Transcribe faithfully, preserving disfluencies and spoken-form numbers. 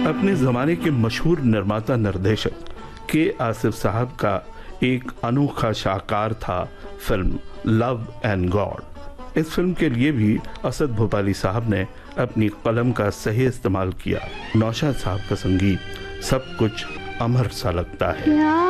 अपने ज़माने के मशहूर निर्माता निर्देशक के आसिफ साहब का एक अनोखा शाहकार था फिल्म लव एंड गॉड। इस फिल्म के लिए भी असद भोपाली साहब ने अपनी कलम का सही इस्तेमाल किया। नौशाद साहब का संगीत सब कुछ अमर सा लगता है।